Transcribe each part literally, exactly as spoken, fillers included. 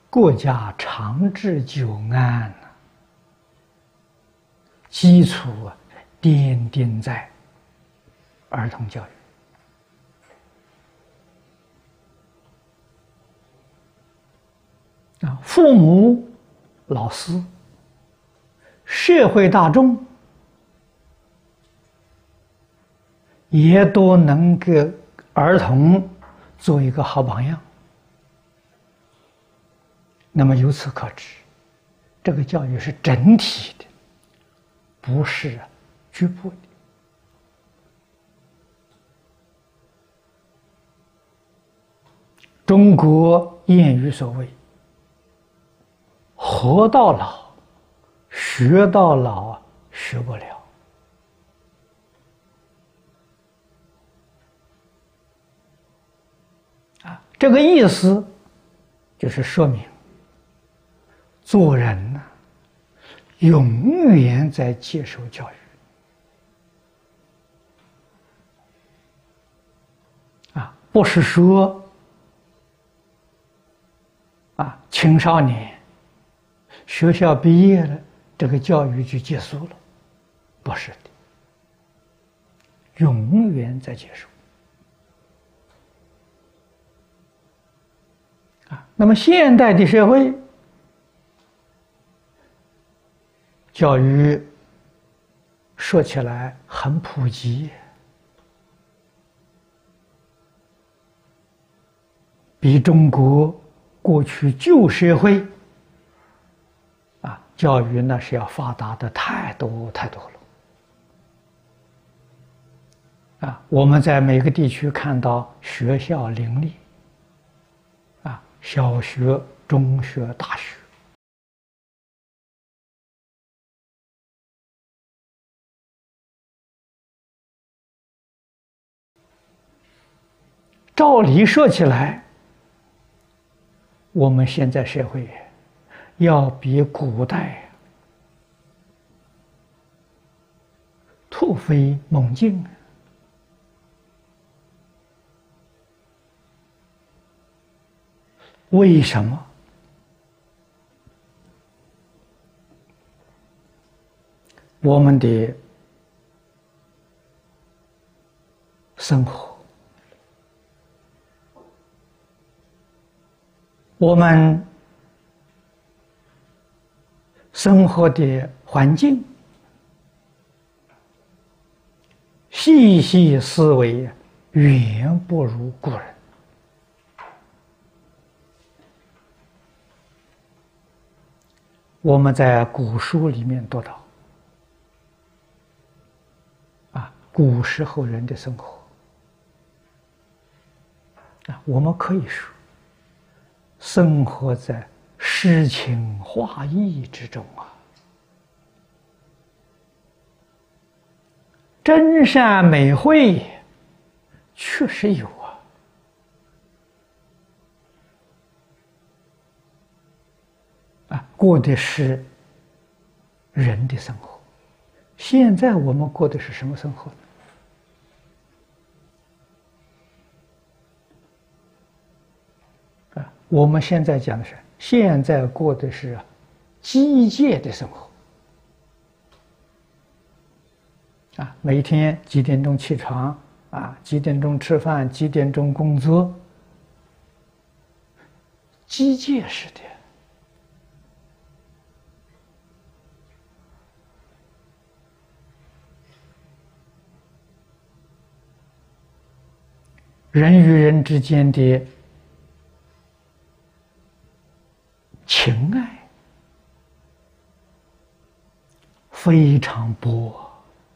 国家长治久安，基础奠定在儿童教育。啊，父母、老师、社会大众也都能给儿童做一个好榜样。那么由此可知，这个教育是整体的，不是局部的。中国谚语所谓“活到老，学到老，学不了”。啊，这个意思就是说明，做人呢，永远在接受教育。啊，不是说啊，青少年学校毕业了，这个教育就结束了，不是的，永远在接受。啊，那么现代的社会，教育说起来很普及，比中国过去旧社会啊，教育那是要发达的太多太多了。啊，我们在每个地区看到学校林立，啊，小学、中学、大学。照理说起来，我们现在社会要比古代突飞猛进。为什么？我们的生活，我们生活的环境，细细思维，远不如古人。我们在古书里面读到，啊，古时候人的生活，啊，我们可以说，生活在诗情画意之中啊，真善美慧确实有啊。啊，过的是人的生活。现在我们过的是什么生活呢？啊，我们现在讲的是，现在过的是机械的生活。啊，每天几点钟起床，啊，几点钟吃饭，几点钟工作，机械式的。人与人之间的情爱非常薄，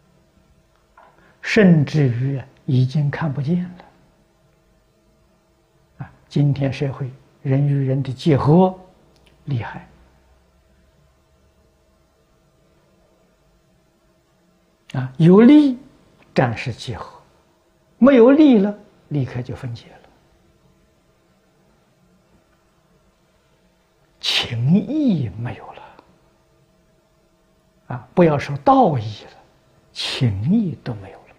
甚至于已经看不见了。啊，今天社会人与人的结合厉害，啊，有利暂时结合，没有利了，立刻就分解了，情义没有了，啊，不要说道义了，情义都没有了。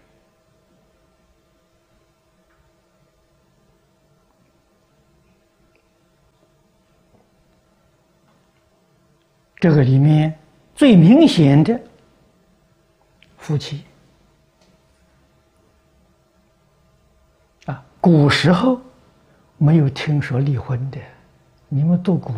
这个里面最明显的夫妻啊，古时候没有听说离婚的，你们读古